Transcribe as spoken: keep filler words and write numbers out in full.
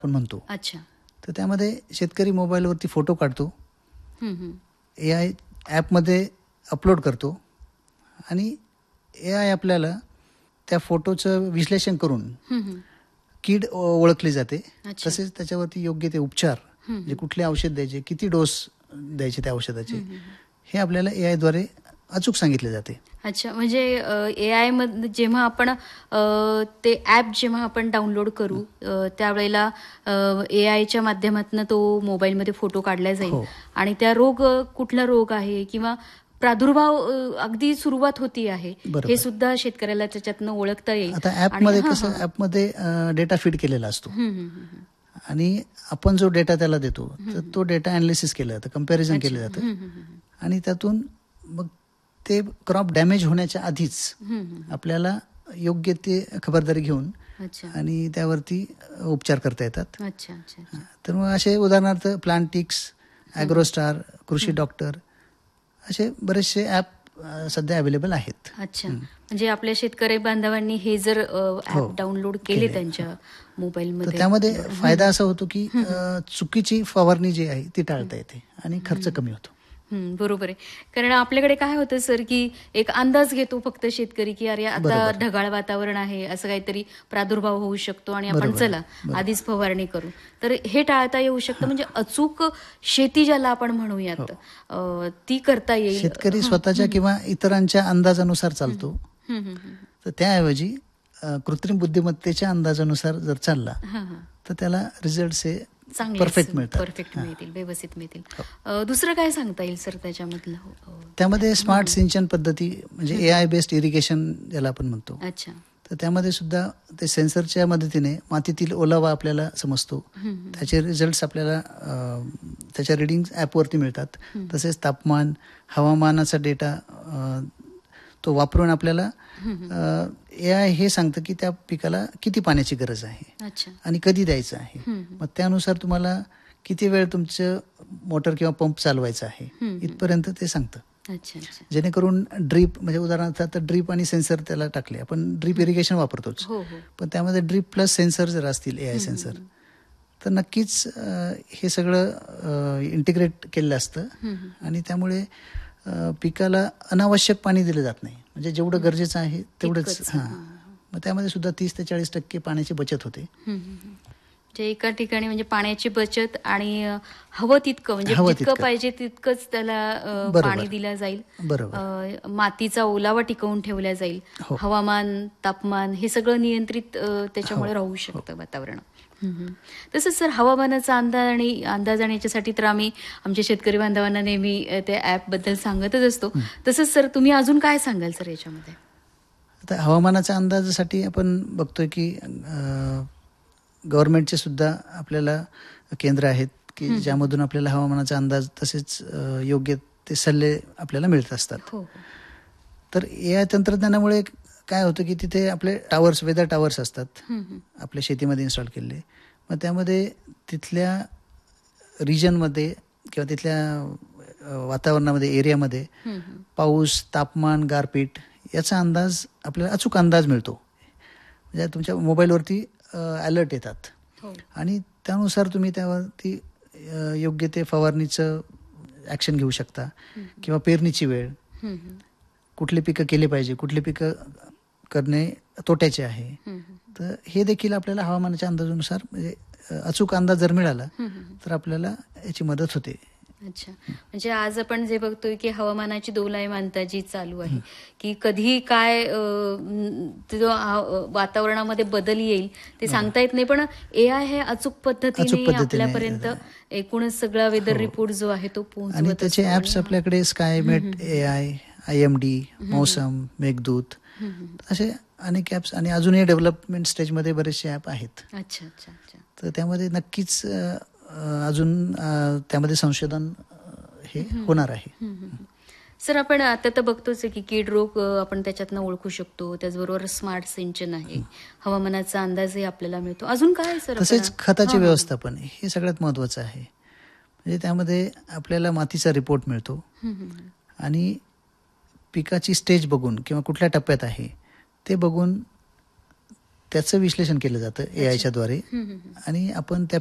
आपण म्हणतो. अच्छा. तर त्यामध्ये शेतकरी मोबाईलवरती फोटो काढतो, ए आय ॲपमध्ये अपलोड करतो आणि ए आय आपल्याला त्या फोटोचं विश्लेषण करून कीड ओळखली जाते. तसेच त्याच्यावरती योग्य ते उपचार, म्हणजे कुठले औषध द्यायचे, किती डोस द्यायचे त्या औषधाचे, हे आपल्याला ए आयद्वारे अचूक सांगितले जाते. अच्छा, म्हणजे ए आय मध्ये जेव्हा आपण ते ॲप जेव्हा आपण डाउनलोड करू त्यावेळेला ए आयच्या माध्यमातून तो मोबाईलमध्ये फोटो काढला जाईल आणि त्या रोग कुठला रोग आहे किंवा प्रादुर्भाव अगदी सुरुवात होती आहे हे सुद्धा शेतकऱ्याला त्याच्यातनं ओळखता येईल. आता ॲपमध्ये कसं, ॲपमध्ये डेटा फीड केलेला असतो आणि आपण जो डेटा त्याला देतो तर तो डेटा अनालिसिस केला जातं, कम्पॅरिझन केलं जातं आणि त्यातून मग ते क्रॉप डॅमेज होण्याच्या आधीच आपल्याला योग्य ते खबरदारी घेऊन आणि त्यावरती उपचार करता येतात. तर मग असे उदाहरणार्थ प्लांटिक्स, ॲग्रोस्टार, कृषी डॉक्टर असे बरेचसे ॲप सध्या अवेलेबल आहेत. अच्छा, म्हणजे आपल्या शेतकरी बांधवांनी हे जर ॲप डाउनलोड केले त्यांच्या मोबाईलमध्ये, त्यामध्ये फायदा असा होतो की चुकीची फवारणी जी आहे ती टाळता येते आणि खर्च कमी होतो. बरोबर आहे. कारण आपल्याकडे काय होतं सर की एक अंदाज घेतो फक्त शेतकरी की अरे आता ढगाळ वातावरण आहे, असं काहीतरी प्रादुर्भाव होऊ शकतो आणि आपण चला आधीच फवारणी करू, तर हे टाळता येऊ शकतं. म्हणजे अचूक शेती ज्याला आपण म्हणूयात ती करता येईल. शेतकरी स्वतःच्या किंवा इतरांच्या अंदाजानुसार चालतो, तर त्याऐवजी कृत्रिम बुद्धिमत्तेच्या अंदाजानुसार जर चालला तर त्याला रिझल्ट हे परफेक्ट मिळतात, परफेक्ट मिळतील, व्यवस्थित मिळतील. दुसरं काय सांगता येईल सर त्याच्यामधलं? त्यामध्ये स्मार्ट सिंचन पद्धती, म्हणजे ए आय बेस्ड इरिगेशन ज्याला आपण म्हणतो. अच्छा. तर त्यामध्ये सुद्धा ते सेन्सरच्या मदतीने मातीतील ओलावा आपल्याला समजतो, त्याचे रिझल्ट आपल्याला त्याच्या रिडिंग ॲपवरती मिळतात. तसेच तापमान, हवामानाचा डेटा तो वापरून आपल्याला ए आय हे सांगतं की त्या पिकाला किती पाण्याची गरज आहे आणि कधी द्यायचं आहे. मग त्यानुसार तुम्हाला किती वेळ तुमचं मोटर किंवा पंप चालवायचा आहे इथपर्यंत ते सांगतं. जेणेकरून ड्रीप, म्हणजे उदाहरणार्थ आता ड्रीप आणि सेन्सर त्याला टाकले, आपण ड्रीप इरिगेशन वापरतोच, पण त्यामध्ये ड्रीप प्लस सेन्सर जर असतील, ए आय सेन्सर, तर नक्कीच हे सगळं इंटिग्रेट केलेलं असतं आणि त्यामुळे पिकाला अनावश्यक पाणी दिलं जात नाही. म्हणजे जेवढं गरजेचं आहे तेवढंच. हां, मग त्यामध्ये सुद्धा तीस ते चाळीस टक्के पाण्याची बचत होते. म्हणजे एका ठिकाणी म्हणजे पाण्याची बचत आणि हवं तितकं, म्हणजे जितकं पाहिजे तितकंच त्याला पाणी दिलं जाईल. बरोबर. मातीचा ओलावा टिकवून ठेवला जाईल. हवामान, तापमान हे सगळं नियंत्रित त्याच्यामुळे राहू शकतं वातावरण. तसंच सर हवामानाचा अंदाज आणि अंदाज आणि याच्यासाठी तर आम्ही आमच्या शेतकरी बांधवांना नेहमी त्या ॲपबद्दल सांगतच असतो. तसंच सर तुम्ही अजून काय सांगाल सर याच्यामध्ये? आता हवामानाच्या अंदाजासाठी आपण बघतोय की गव्हर्नमेंटचे सुद्धा आपल्याला केंद्र आहेत की ज्यामधून आपल्याला हवामानाचा अंदाज तसेच योग्य ते सल्ले आपल्याला मिळत असतात. तर ए आय तंत्रज्ञानामुळे काय होतं की तिथे आपले टावर्स, वेदर टावर्स असतात आपल्या शेतीमध्ये इन्स्टॉल केलेले. मग त्यामध्ये तिथल्या रिजनमध्ये किंवा तिथल्या वातावरणामध्ये, एरियामध्ये पाऊस, तापमान, गारपीट याचा अंदाज आपल्याला अचूक अंदाज मिळतो. म्हणजे तुमच्या मोबाईलवरती अलर्ट येतात आणि त्यानुसार तुम्ही त्यावरती योग्य ते फवारणीचं ॲक्शन घेऊ शकता किंवा पेरणीची वेळ, कुठली पिकं केली पाहिजे, कुठली पिकं करणे तोट्याचे आहे, तर हे देखील आपल्याला हवामानाच्या अंदाजानुसार म्हणजे अचूक अंदाज जर मिळाला तर आपल्याला याची मदत होते. अच्छा, म्हणजे आज आपण जे बघतोय की हवामानाची दोलायमानता जी चालू आहे की कधी काय वातावरणामध्ये बदल येईल ते सांगता येत नाही, पण ए आय हे अचूक पद्धतीने आपल्यापर्यंत एकूणच सगळा वेदर रिपोर्ट जो आहे तो पोहोचवत आणि त्याचे ऍप्स आपल्याकडे स्कायमेट ए आय, आय एम डी, मौसम, मेघदूत असे अनेक ॲप्स आणि अजूनही डेव्हलपमेंट स्टेजमध्ये बरेचसे ॲप आहेत. अच्छा अच्छा अच्छा. तर त्यामध्ये नक्कीच अजून त्यामध्ये संशोधन हे होणार आहे. सर आपण आता तर बघतोच की कीड रोग आपण त्याच्यातनं ओळखू शकतो, त्याचबरोबर स्मार्ट सिंचन आहे, हवामानाचा अंदाजही आपल्याला मिळतो. अजून काय सर? तसेच खताचे व्यवस्थापन हे सगळ्यात महत्वाचं आहे. म्हणजे त्यामध्ये आपल्याला मातीचा रिपोर्ट मिळतो आणि पिकाची स्टेज बघून किंवा कुठल्या टप्प्यात आहे ते बघून त्याचं विश्लेषण केलं जातं ए आयच्या द्वारे आणि आपण त्या